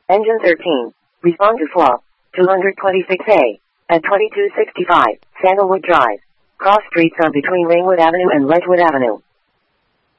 Engine 13. Respond to flaw. 226A. At 2265, Sandalwood Drive. Cross streets are between Ringwood Avenue and Ledgewood Avenue.